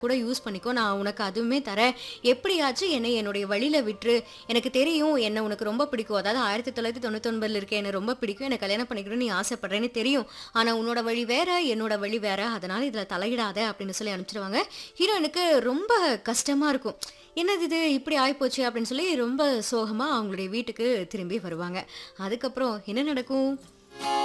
கூட யூஸ் பண்ணிக்கோ. நான் உனக்கு அதுவுமே தரேன். எப்படியாச்சும் என்னை என்னுடைய வழியில விட்டுரு. எனக்கு தெரியும் என்ன உனக்கு ரொம்ப பிடிக்கும். அதாவது 1999ல இருக்க என்ன ரொம்ப பிடிக்கும். என்ன கல்யாணம் பண்ணிக்கணும்னு நீ ஆசைப்படுறேன்னு தெரியும். ஆனா உன்னோட வழி வேற, என்னோட வழி வேற. அதனால இதுல தலையிடாத அப்படின்னு சொல்லி அனுப்பிச்சிருவாங்க. ஹீரோயினுக்கு ரொம்ப கஷ்டமா இருக்கும். என்னது இது இப்படி ஆயிப்போச்சு அப்படின்னு சொல்லி ரொம்ப சோகமா அவங்களுடைய வீட்டுக்கு திரும்பி வருவாங்க. அதுக்கப்புறம் என்ன நடக்கும்?